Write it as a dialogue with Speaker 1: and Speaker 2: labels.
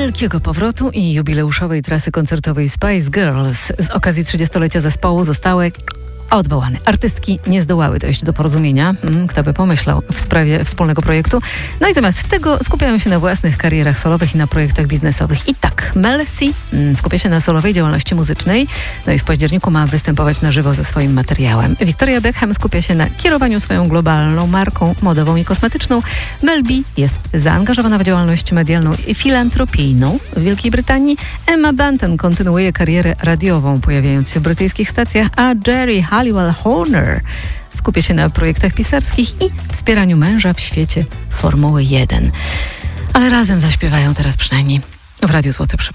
Speaker 1: wielkiego powrotu i jubileuszowej trasy koncertowej Spice Girls z okazji 30-lecia zespołu zostały odwołane. Artystki nie zdołały dojść do porozumienia, kto by pomyślał, w sprawie wspólnego projektu. No i zamiast tego skupiają się na własnych karierach solowych i na projektach biznesowych. I tak, Mel C skupia się na solowej działalności muzycznej, no i w październiku ma występować na żywo ze swoim materiałem. Victoria Beckham skupia się na kierowaniu swoją globalną marką modową i kosmetyczną. Mel B jest zaangażowana w działalność medialną i filantropijną w Wielkiej Brytanii. Emma Bunton kontynuuje karierę radiową, pojawiając się w brytyjskich stacjach, a Jerry Halliwell Horner skupia się na projektach pisarskich i wspieraniu męża w świecie Formuły 1. Ale razem zaśpiewają teraz przynajmniej w Radiu Złote Przypomnienie.